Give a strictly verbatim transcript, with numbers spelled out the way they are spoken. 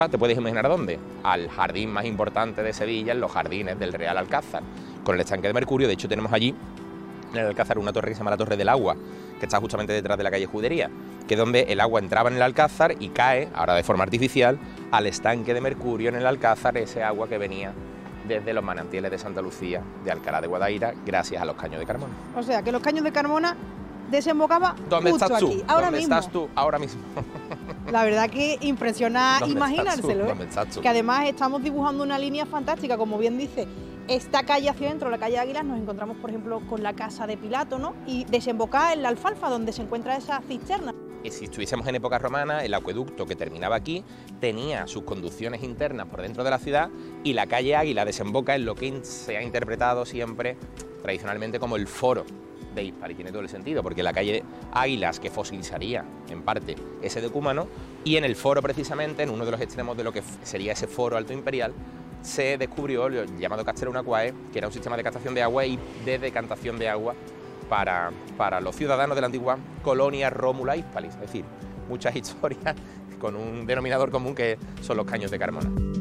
Te puedes imaginar dónde, al jardín más importante de Sevilla, en los jardines del Real Alcázar, con el estanque de Mercurio. De hecho tenemos allí, en el Alcázar, una torre que se llama la Torre del Agua, que está justamente detrás de la calle Judería, que es donde el agua entraba en el Alcázar y cae, ahora de forma artificial, al estanque de Mercurio en el Alcázar, ese agua que venía desde los manantiales de Santa Lucía, de Alcalá de Guadaira, gracias a los caños de Carmona. O sea, que los caños de Carmona desembocaba ¿Dónde justo estás tú? aquí, ahora ¿Dónde mismo. estás tú? Ahora mismo. La verdad que impresiona ¿Dónde imaginárselo, estás tú? ¿eh? ¿Dónde estás tú? Que además estamos dibujando una línea fantástica, como bien dice, esta calle hacia adentro, la calle Águilas, nos encontramos, por ejemplo, con la casa de Pilato, ¿no? Y desemboca en la Alfalfa, donde se encuentra esa cisterna. Y si estuviésemos en época romana, el acueducto que terminaba aquí tenía sus conducciones internas por dentro de la ciudad y la calle Águila desemboca en lo que se ha interpretado siempre tradicionalmente como el foro de Hispal, y tiene todo el sentido, porque la calle Águilas, que fosilizaría en parte ese decúmano, y en el foro precisamente, en uno de los extremos de lo que sería ese foro alto imperial, se descubrió el llamado Castellum Aquae, que era un sistema de captación de agua y de decantación de agua para, para los ciudadanos de la antigua colonia Rómula Hispalis, es decir, muchas historias con un denominador común que son los caños de Carmona.